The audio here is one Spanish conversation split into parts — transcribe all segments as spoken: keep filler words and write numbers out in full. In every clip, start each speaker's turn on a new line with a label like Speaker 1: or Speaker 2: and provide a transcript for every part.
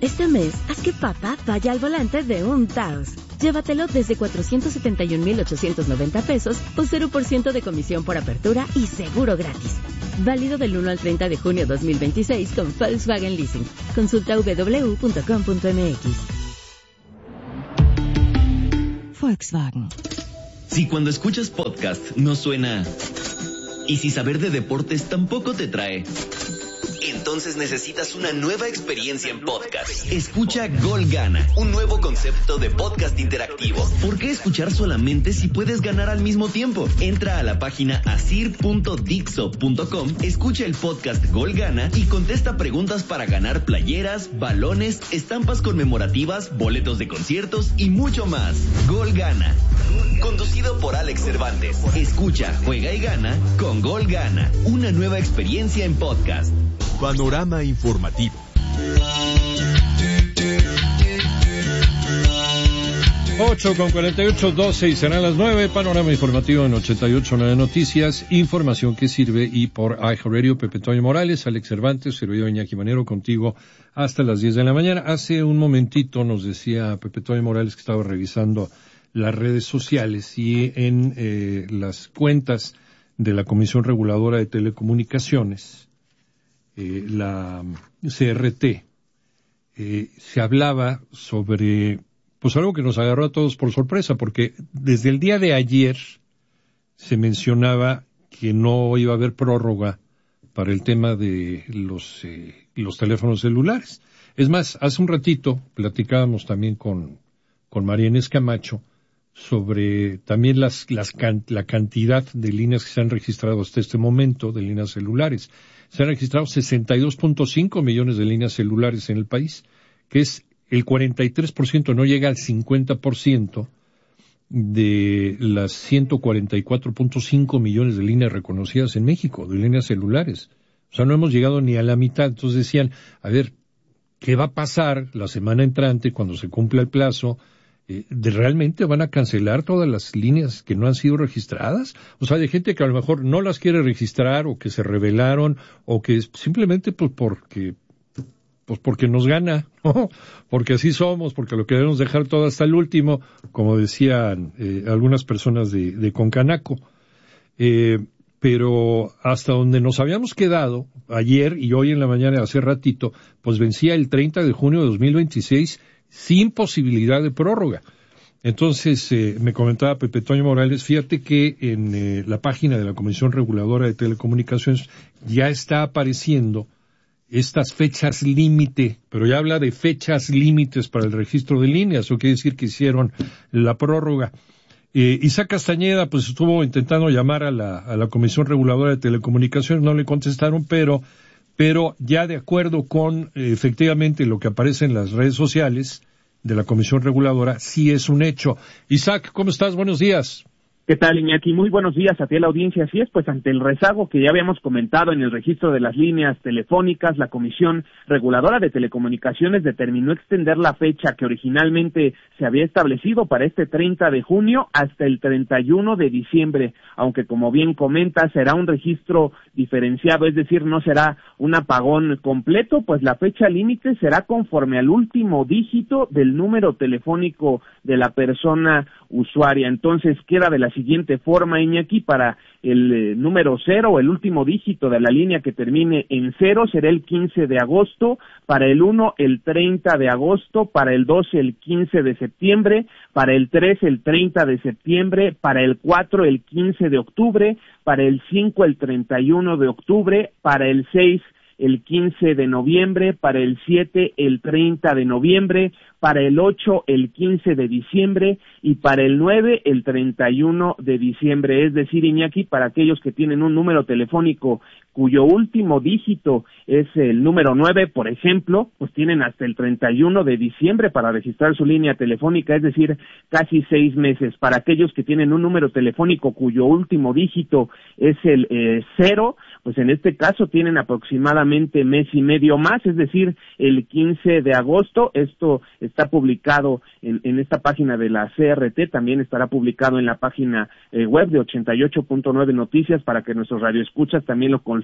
Speaker 1: Este mes, haz que papá vaya al volante de un Taos. Llévatelo desde cuatrocientos setenta y un mil ochocientos noventa pesos o cero por ciento de comisión por apertura y seguro gratis. Válido del uno al treinta de junio dos mil veintiséis con Volkswagen Leasing. Consulta doble u doble u doble u punto com punto m x.
Speaker 2: Volkswagen.
Speaker 3: Si cuando escuchas podcast no suena... Y si saber de deportes tampoco te trae... Entonces necesitas una nueva experiencia en podcast. Escucha Gol Gana, un nuevo concepto de podcast interactivo. ¿Por qué escuchar solamente si puedes ganar al mismo tiempo? Entra a la página asir punto dixo punto com, escucha el podcast Gol Gana y contesta preguntas para ganar playeras, balones, estampas conmemorativas, boletos de conciertos y mucho más. Gol Gana, conducido por Alex Cervantes. Escucha, juega y gana con Gol Gana, una nueva experiencia en podcast.
Speaker 4: Panorama informativo.
Speaker 5: ocho con cuarenta y ocho, doce y serán las nueve. Panorama informativo en ochenta y ocho punto nueve Noticias. Información que sirve y por iHeartRadio. Pepe Toño Morales, Alex Cervantes, servidor Iñaki Manero, contigo hasta las diez de la mañana. Hace un momentito nos decía Pepe Toño Morales que estaba revisando las redes sociales y en eh, las cuentas de la Comisión Reguladora de Telecomunicaciones, Eh, la C R T, eh, se hablaba sobre, pues algo que nos agarró a todos por sorpresa, porque desde el día de ayer se mencionaba que no iba a haber prórroga para el tema de los, eh, los teléfonos celulares. Es más, hace un ratito platicábamos también con, con María Inés Camacho sobre también las, las can, la cantidad de líneas que se han registrado hasta este momento de líneas celulares. Se han registrado sesenta y dos punto cinco millones de líneas celulares en el país, que es el cuarenta y tres por ciento, no llega al cincuenta por ciento de las ciento cuarenta y cuatro punto cinco millones de líneas reconocidas en México, de líneas celulares. O sea, no hemos llegado ni a la mitad. Entonces decían, a ver, ¿qué va a pasar la semana entrante cuando se cumpla el plazo? Eh, ¿de realmente van a cancelar todas las líneas que no han sido registradas? O sea, de gente que a lo mejor no las quiere registrar o que se rebelaron o que simplemente pues porque pues porque nos gana, ¿no? Porque así somos, porque lo queremos dejar todo hasta el último, como decían eh, algunas personas de, de Concanaco. Eh, pero hasta donde nos habíamos quedado ayer y hoy en la mañana, hace ratito, pues vencía el treinta de junio de dos mil veintiséis sin posibilidad de prórroga. Entonces, eh, me comentaba Pepe Toño Morales, fíjate que en eh, la página de la Comisión Reguladora de Telecomunicaciones ya está apareciendo estas fechas límite, pero ya habla de fechas límites para el registro de líneas, eso quiere decir que hicieron la prórroga. Eh, Isaac Castañeda, pues estuvo intentando llamar a la, a la Comisión Reguladora de Telecomunicaciones, no le contestaron, pero pero ya de acuerdo con eh, efectivamente lo que aparece en las redes sociales de la Comisión Reguladora, sí es un hecho. Isaac, ¿cómo estás? Buenos días.
Speaker 6: ¿Qué tal, Iñaki? Muy buenos días a ti, a la audiencia. Así es, pues ante el rezago que ya habíamos comentado en el registro de las líneas telefónicas, la Comisión Reguladora de Telecomunicaciones determinó extender la fecha que originalmente se había establecido para este treinta de junio hasta el treinta y uno de diciembre, aunque como bien comenta, será un registro diferenciado, es decir, no será un apagón completo, pues la fecha límite será conforme al último dígito del número telefónico de la persona usuaria. Entonces queda de la siguiente forma, Iñaki, para el eh, número cero, el último dígito de la línea que termine en cero será el quince de agosto, para el uno el treinta de agosto, para el dos el quince de septiembre, para el tres el treinta de septiembre, para el cuatro el quince de octubre, para el cinco el treinta y uno de octubre, para el seis el quince de noviembre, para el siete el treinta de noviembre, para el ocho el quince de diciembre y para el nueve el treinta y uno de diciembre. Es decir, Iñaki, para aquellos que tienen un número telefónico cuyo último dígito es el número nueve, por ejemplo, pues tienen hasta el treinta y uno de diciembre para registrar su línea telefónica, es decir, casi seis meses. Para aquellos que tienen un número telefónico cuyo último dígito es el eh, cero, pues en este caso tienen aproximadamente mes y medio más, es decir, el quince de agosto. Esto está publicado en, en esta página de la C R T, también estará publicado en la página eh, web de ochenta y ocho punto nueve Noticias para que nuestros radioescuchas también lo,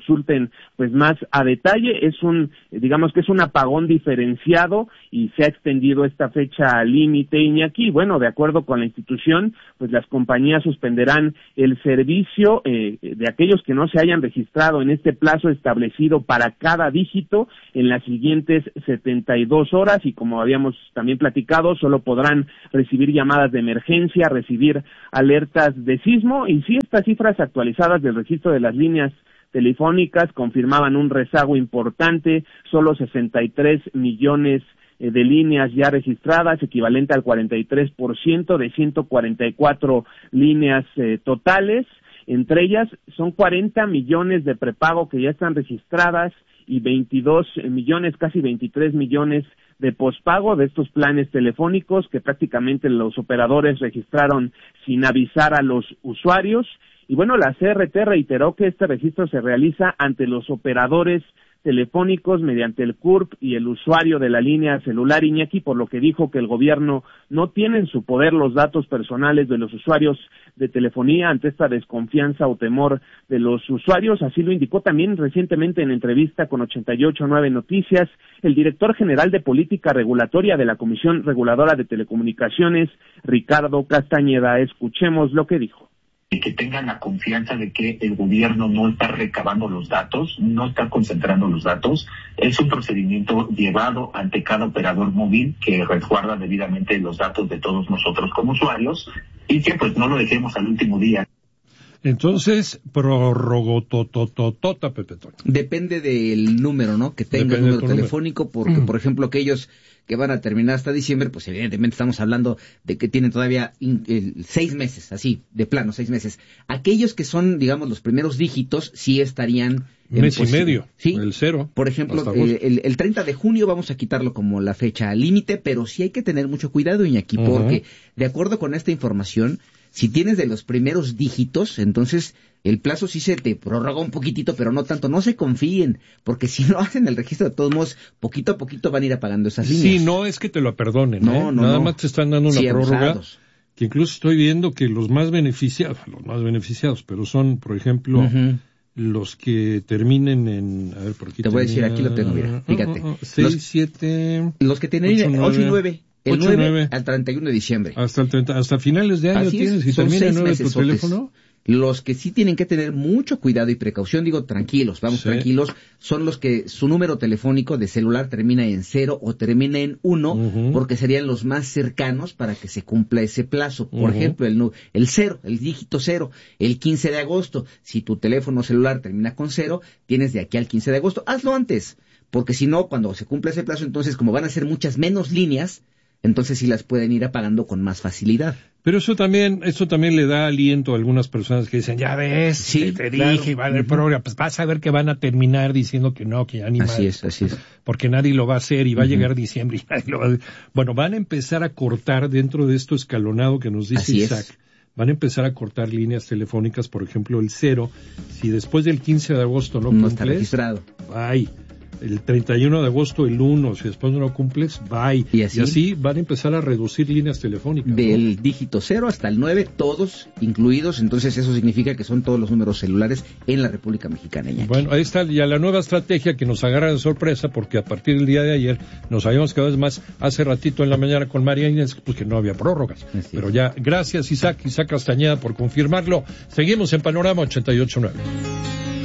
Speaker 6: consulten pues más a detalle. Es un, digamos que es un apagón diferenciado y se ha extendido esta fecha límite, Iñaki. Bueno, de acuerdo con la institución, pues las compañías suspenderán el servicio eh, de aquellos que no se hayan registrado en este plazo establecido para cada dígito en las siguientes setenta y dos horas, y como habíamos también platicado, solo podrán recibir llamadas de emergencia, recibir alertas de sismo. Y sí, estas cifras actualizadas del registro de las líneas telefónicas confirmaban un rezago importante, solo sesenta y tres millones de líneas ya registradas, equivalente al cuarenta y tres por ciento de ciento cuarenta y cuatro líneas eh, totales. Entre ellas son cuarenta millones de prepago que ya están registradas y veintidós millones, casi veintitrés millones de pospago de estos planes telefónicos que prácticamente los operadores registraron sin avisar a los usuarios. Y bueno, la C R T reiteró que este registro se realiza ante los operadores telefónicos mediante el C U R P y el usuario de la línea celular, Iñaki, por lo que dijo que el gobierno no tiene en su poder los datos personales de los usuarios de telefonía ante esta desconfianza o temor de los usuarios. Así lo indicó también recientemente en entrevista con ochenta y ocho punto nueve Noticias el director general de Política Regulatoria de la Comisión Reguladora de Telecomunicaciones, Ricardo Castañeda. Escuchemos lo que dijo.
Speaker 7: Que tengan la confianza de que el gobierno no está recabando los datos, no está concentrando los datos. Es un procedimiento llevado ante cada operador móvil que resguarda debidamente los datos de todos nosotros como usuarios y que pues no lo dejemos al último día.
Speaker 5: Entonces, prorrogó tototota, Pepe Toño.
Speaker 8: Depende del número, ¿no? Que tenga el número telefónico, número. porque, mm. por ejemplo, aquellos que van a terminar hasta diciembre, pues evidentemente estamos hablando de que tienen todavía in, el, seis meses, así, de plano, seis meses. Aquellos que son, digamos, los primeros dígitos, sí estarían...
Speaker 5: Un mes y medio,
Speaker 8: ¿sí?
Speaker 5: El cero.
Speaker 8: Por ejemplo, eh, el, el treinta de junio vamos a quitarlo como la fecha límite, pero sí hay que tener mucho cuidado, Iñaki, uh-huh. porque de acuerdo con esta información, si tienes de los primeros dígitos, entonces el plazo sí se te prorroga un poquitito, pero no tanto. No se confíen, porque si no hacen el registro, de todos modos, poquito a poquito van a ir apagando esas líneas.
Speaker 5: Sí, no es que te lo perdonen,
Speaker 8: no,
Speaker 5: ¿eh?
Speaker 8: no,
Speaker 5: Nada
Speaker 8: no.
Speaker 5: más te están dando una
Speaker 8: sí,
Speaker 5: prórroga,
Speaker 8: abusados.
Speaker 5: Que incluso estoy viendo que los más beneficiados, los más beneficiados, pero son, por ejemplo, uh-huh. los que terminen en... A ver, por aquí
Speaker 8: te voy
Speaker 5: tenía...
Speaker 8: a decir, aquí lo tengo, mira, fíjate.
Speaker 5: seis, siete...
Speaker 8: Los que tienen ocho y nueve. El
Speaker 5: ocho,
Speaker 8: nueve
Speaker 5: nueve.
Speaker 8: Al treinta y uno de diciembre.
Speaker 5: Hasta el treinta, hasta finales de año
Speaker 8: Así
Speaker 5: tienes,
Speaker 8: es,
Speaker 5: y termina el nueve tu
Speaker 8: meses,
Speaker 5: teléfono.
Speaker 8: Los que sí tienen que tener mucho cuidado y precaución, digo tranquilos, vamos sí. tranquilos, son los que su número telefónico de celular termina en cero o termina en uno, uh-huh. porque serían los más cercanos para que se cumpla ese plazo. Por uh-huh. ejemplo, el, el cero, el dígito cero, el quince de agosto. Si tu teléfono celular termina con cero, tienes de aquí al quince de agosto. Hazlo antes, porque si no, cuando se cumpla ese plazo, entonces como van a ser muchas menos líneas, entonces sí las pueden ir apagando con más facilidad.
Speaker 5: Pero eso también, eso también le da aliento a algunas personas que dicen, ya ves,
Speaker 8: sí,
Speaker 5: te
Speaker 8: claro.
Speaker 5: dije, va a haber programa, pues vas a ver que van a terminar diciendo que no, que ya ni más.
Speaker 8: Así es, así es.
Speaker 5: Porque nadie lo va a hacer y va uh-huh. a llegar diciembre y nadie lo va a hacer. Bueno, van a empezar a cortar dentro de esto escalonado que nos dice
Speaker 8: así
Speaker 5: Isaac.
Speaker 8: Es.
Speaker 5: Van a empezar a cortar líneas telefónicas, por ejemplo, el cero. Si después del quince de agosto no,
Speaker 8: no
Speaker 5: cumples,
Speaker 8: está registrado.
Speaker 5: Bye. El treinta y uno de agosto, el uno, si después no lo cumples, bye.
Speaker 8: Y así,
Speaker 5: y así van a empezar a reducir líneas telefónicas.
Speaker 8: Del
Speaker 5: ¿no?
Speaker 8: dígito cero hasta el nueve, todos incluidos, entonces eso significa que son todos los números celulares en la República Mexicana. Iñaki.
Speaker 5: Bueno, ahí está ya la nueva estrategia que nos agarra de sorpresa, porque a partir del día de ayer nos habíamos quedado, más hace ratito en la mañana con María Inés, pues que no había prórrogas. Así Pero es. ya, gracias Isaac, Isaac Castañeda por confirmarlo. Seguimos en Panorama ochenta y ocho punto nueve.